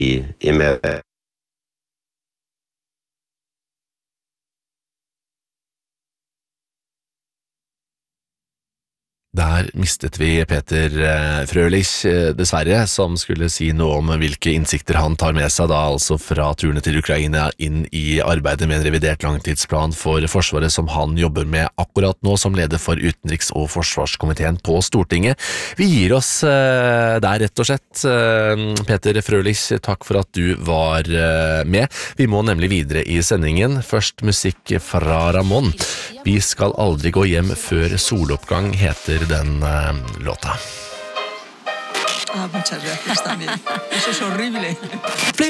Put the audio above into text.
i med Der mistet vi Peter Frølich, dessverre, som skulle si noe om hvilke innsikter han tar med seg da altså fra turene til Ukraina inn i arbeidet med en revidert langtidsplan for Forsvaret som han jobber med akkurat nå som leder for utenriks- og forsvarskomiteen på Stortinget. Vi gir oss der rett og slett. Peter Frølich, takk for at du var med. Vi må nemlig videre i sendingen. Først musikk fra Ramón. Vi skal aldri gå hjem før soloppgang heter den låta. Muchas gracias también. Eso es horrible.